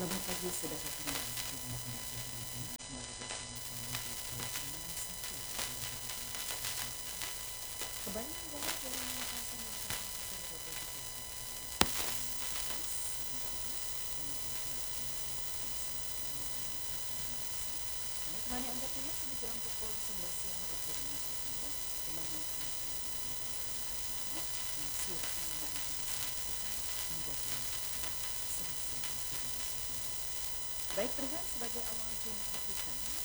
Selamat pagi saudara pendengar dimanapun Anda berada. Kembali bersama kami di program Satu Keluarga Inspiratif. Kembali menggali dari wawasan dan kapasitas berbagai topik dari Islam Universitas Singapura dan juga dengan Islam Indonesia. Kami temani Anda terus menjelang pukul 11 siang waktu Indonesia Timur dengan melaksanakan berbagai rangkaian acara yang siap nanti disaksikan hingga jam pukul 11 siang waktu Indonesia Timur. Baik pendengar, sebagai awal jumpa kita